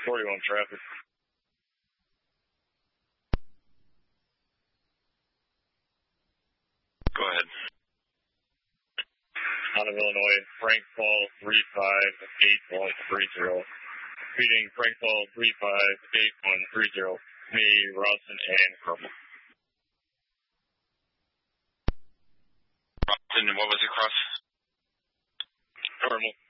41 traffic. Go ahead. Out of Illinois, Frank Paul 358130. Repeating Frank Paul 358130. Me, Rawson, and Crumble. Rawson, and what was it, Cross? Normal.